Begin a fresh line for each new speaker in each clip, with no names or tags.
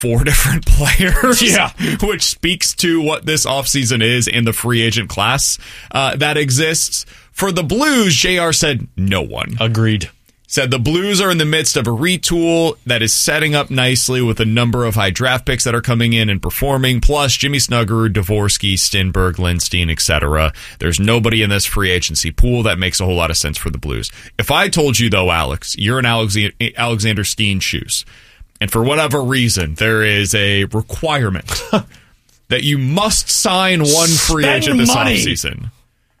4 different players.
Yeah.
Which speaks to what this offseason is in the free agent class that exists. For the Blues, JR said no one.
Agreed.
Said the Blues are in the midst of a retool that is setting up nicely with a number of high draft picks that are coming in and performing, plus Jimmy Snuggerud, Dvorsky, Stenberg, Lindstein, etc. There's nobody in this free agency pool that makes a whole lot of sense for the Blues. If I told you, though, Alex, you're in Alexander Steen's shoes, and for whatever reason, there is a requirement that you must sign one free agent this offseason,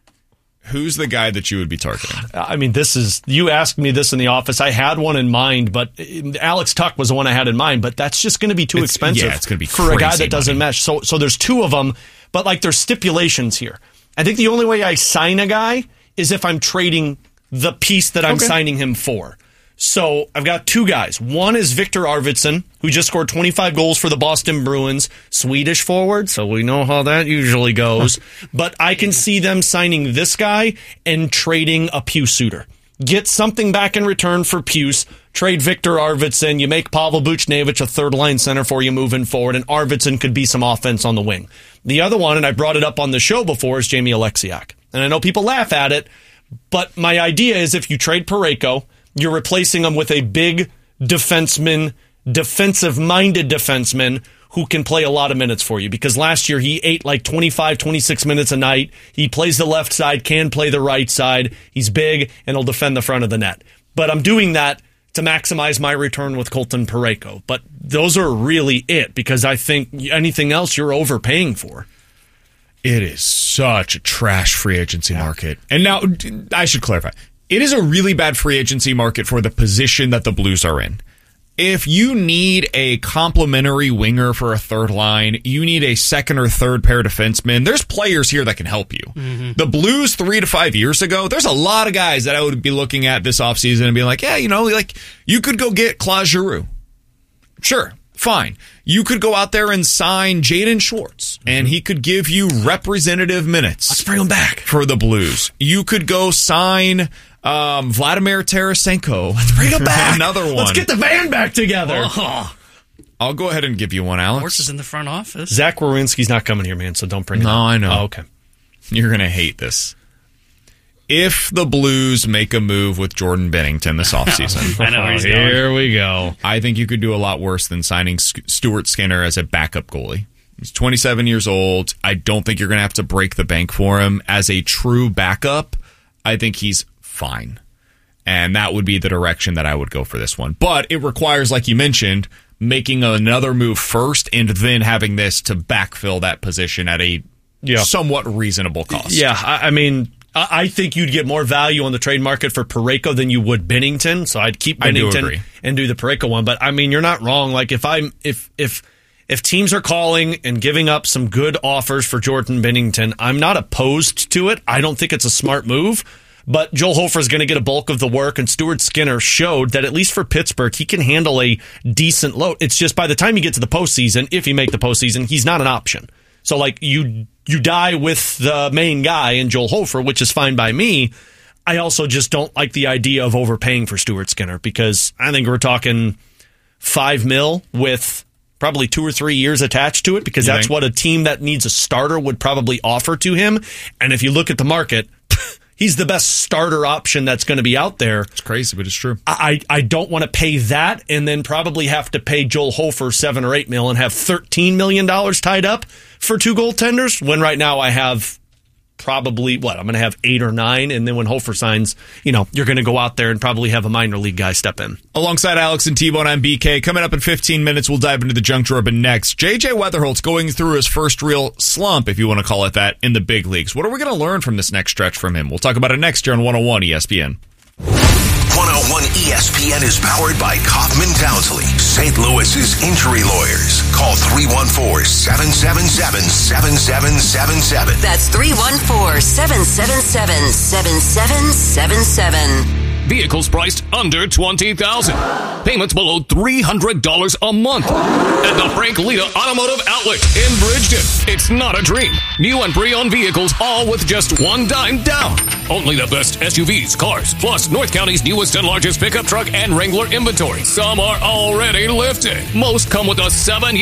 who's the guy that you would be targeting?
I mean, you asked me this in the office. I had one in mind, but Alex Tuch was the one I had in mind, but that's just going to be too expensive.
Yeah, it's going to be
for a guy that doesn't mesh. So there's 2 of them, but like there's stipulations here. I think the only way I sign a guy is if I'm trading the piece that I'm signing him for. So I've got 2 guys. One is Victor Arvidsson, who just scored 25 goals for the Boston Bruins, Swedish forward, so we know how that usually goes. But I can see them signing this guy and trading a Pius Suter. Get something back in return for Pius, trade Victor Arvidsson, you make Pavel Buchnevich a third-line center for you moving forward, and Arvidsson could be some offense on the wing. The other one, and I brought it up on the show before, is Jamie Alexiak. And I know people laugh at it, but my idea is if you trade Parayko, you're replacing him with a big defenseman, defensive-minded defenseman who can play a lot of minutes for you. Because last year he ate like 25, 26 minutes a night. He plays the left side, can play the right side. He's big, and he'll defend the front of the net. But I'm doing that to maximize my return with Colton Parayko. But those are really it, because I think anything else you're overpaying for.
It is such a trash free agency market. And now, I should clarify. It is a really bad free agency market for the position that the Blues are in. If you need a complementary winger for a third line, you need a second or third pair defenseman, there's players here that can help you. Mm-hmm. The Blues 3 to 5 years ago, there's a lot of guys that I would be looking at this offseason and being like, yeah, you could go get Claude Giroux. Sure, fine. You could go out there and sign Jaden Schwartz, and he could give you representative minutes.
Let's bring him back.
For the Blues. You could go sign Vladimir Tarasenko.
Let's bring him back.
Another one.
Let's get the band back together.
Oh. I'll go ahead and give you one, Alex.
Horses in the front office.
Zach Werenski's not coming here, man, so don't bring it up.
No, I know.
Oh, okay.
You're going to hate this. If the Blues make a move with Jordan Binnington this offseason.
I know where he's going.
Here we go.
I think you could do a lot worse than signing Stuart Skinner as a backup goalie. He's 27 years old. I don't think you're going to have to break the bank for him. As a true backup, I think he's fine. And that would be the direction that I would go for this one. But it requires, like you mentioned, making another move first and then having this to backfill that position at a somewhat reasonable cost.
Yeah, I mean, I think you'd get more value on the trade market for Parayko than you would Binnington. So I'd keep Binnington and do the Parayko one. But I mean, you're not wrong. Like if teams are calling and giving up some good offers for Jordan Binnington, I'm not opposed to it. I don't think it's a smart move. But Joel Hofer is going to get a bulk of the work, and Stuart Skinner showed that at least for Pittsburgh, he can handle a decent load. It's just by the time you get to the postseason, if you make the postseason, he's not an option. So like you die with the main guy in Joel Hofer, which is fine by me. I also just don't like the idea of overpaying for Stuart Skinner, because I think we're talking $5 million with probably 2 or 3 years attached to it, because that's what a team that needs a starter would probably offer to him. And if you look at the market, he's the best starter option that's going to be out there.
It's crazy, but it's true.
I don't want to pay that and then probably have to pay Joel Hofer $7 or $8 million and have $13 million tied up for 2 goaltenders, when right now I have probably, I'm going to have 8 or 9, and then when Hofer signs, you're going to go out there and probably have a minor league guy step in.
Alongside Alex and T-Bone, I'm BK. Coming up in 15 minutes, we'll dive into the junk drawer, but next, JJ Weatherholt's going through his first real slump, if you want to call it that, in the big leagues. What are we going to learn from this next stretch from him? We'll talk about it next year on 101 ESPN.
101 ESPN is powered by Kaufman Townsley, St. Louis's injury lawyers. Call 314-777-7777.
That's 314-777-7777.
Vehicles priced under $20,000. Payments below $300 a month. At the Frank Lita Automotive Outlet in Bridgeton. It's not a dream. New and pre-owned vehicles, all with just $1 down. Only the best SUVs, cars, plus North County's newest and largest pickup truck and Wrangler inventory. Some are already lifted. Most come with a 7-year